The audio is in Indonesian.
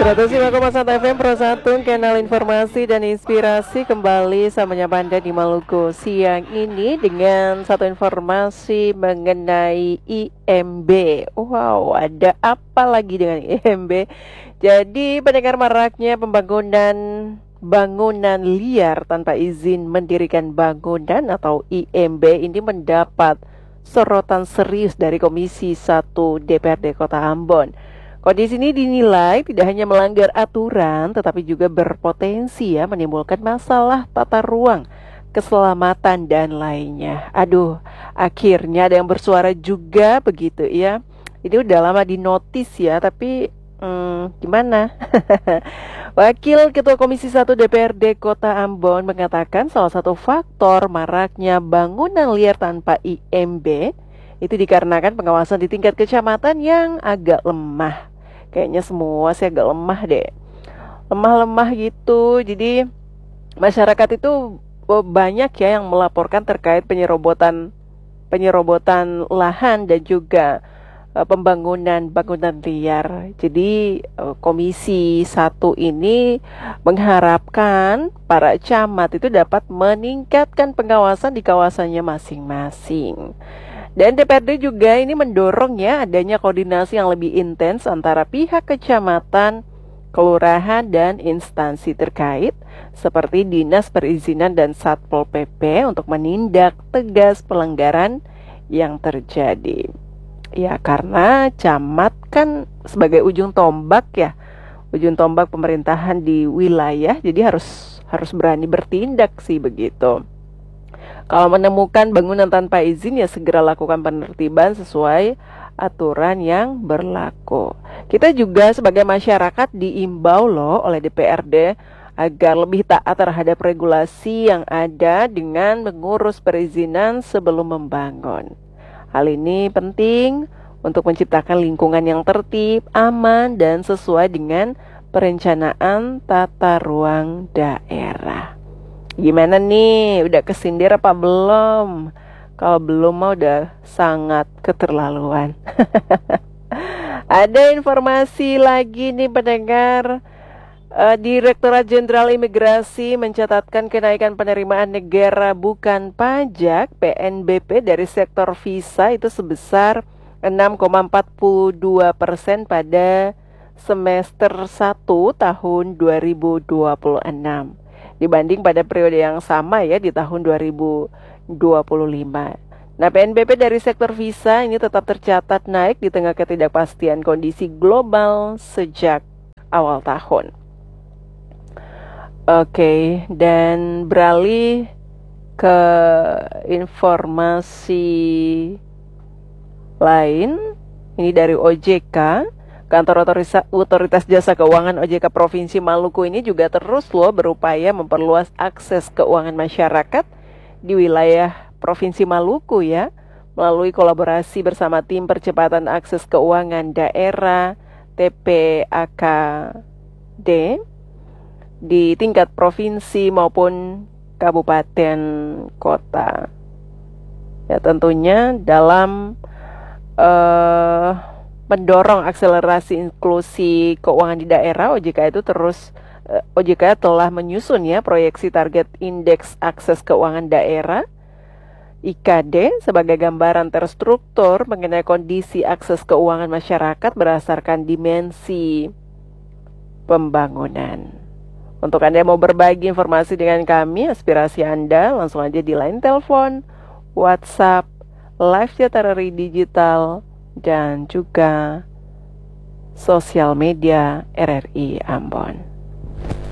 105,1 FM Pro 1, kanal informasi dan inspirasi, kembali sama Anda di Maluku siang ini dengan satu informasi mengenai IMB. Wow, ada apa lagi dengan IMB? Jadi pendengar, maraknya bangunan liar tanpa izin mendirikan bangunan atau IMB ini mendapat sorotan serius dari Komisi 1 DPRD Kota Ambon. Kondisi ini dinilai tidak hanya melanggar aturan, tetapi juga berpotensi menimbulkan masalah tata ruang, keselamatan, dan lainnya. Aduh, akhirnya ada yang bersuara juga begitu ya. Ini udah lama dinotis ya, tapi gimana? Wakil Ketua Komisi 1 DPRD Kota Ambon mengatakan salah satu faktor maraknya bangunan liar tanpa IMB itu dikarenakan pengawasan di tingkat kecamatan yang agak lemah. Kayaknya semua sih agak lemah deh. Lemah-lemah gitu. Jadi masyarakat itu banyak ya yang melaporkan terkait penyerobotan lahan dan juga pembangunan bangunan liar. Jadi Komisi 1 ini mengharapkan para camat itu dapat meningkatkan pengawasan di kawasannya masing-masing. Dan DPRD juga ini mendorong ya adanya koordinasi yang lebih intens antara pihak kecamatan, kelurahan, dan instansi terkait seperti Dinas Perizinan dan Satpol PP untuk menindak tegas pelanggaran yang terjadi. Ya, karena camat kan sebagai ujung tombak pemerintahan di wilayah, jadi harus berani bertindak sih begitu. Kalau menemukan bangunan tanpa izin ya segera lakukan penertiban sesuai aturan yang berlaku. Kita juga sebagai masyarakat diimbau loh oleh DPRD agar lebih taat terhadap regulasi yang ada dengan mengurus perizinan sebelum membangun. Hal ini penting untuk menciptakan lingkungan yang tertib, aman, dan sesuai dengan perencanaan tata ruang daerah. Gimana nih? Udah kesindir apa belum? Kalau belum mah udah sangat keterlaluan. Ada informasi lagi nih pendengar. Direktorat Jenderal Imigrasi mencatatkan kenaikan penerimaan negara bukan pajak PNBP dari sektor visa itu sebesar 6,42% pada semester 1 tahun 2026. Dibanding pada periode yang sama ya di tahun 2025. Nah, PNBP dari sektor visa ini tetap tercatat naik di tengah ketidakpastian kondisi global sejak awal tahun. Oke, dan beralih ke informasi lain. Ini dari OJK. Kantor Otoritas Jasa Keuangan OJK Provinsi Maluku ini juga terus berupaya memperluas akses keuangan masyarakat di wilayah Provinsi Maluku ya, melalui kolaborasi bersama tim percepatan akses keuangan daerah TPAKD di tingkat provinsi maupun kabupaten kota. Ya, tentunya dalam mendorong akselerasi inklusi keuangan di daerah, OJK telah menyusun ya proyeksi target indeks akses keuangan daerah IKD sebagai gambaran terstruktur mengenai kondisi akses keuangan masyarakat berdasarkan dimensi pembangunan. Untuk Anda yang mau berbagi informasi dengan kami, aspirasi Anda langsung aja di line telepon, WhatsApp, live chat digital, dan juga sosial media RRI Ambon.